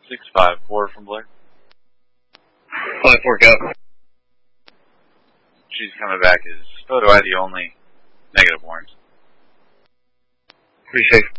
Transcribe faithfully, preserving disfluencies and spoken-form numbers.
six five four from Blair. five four, go. She's coming back as photo I D only, negative warrants. Appreciate it.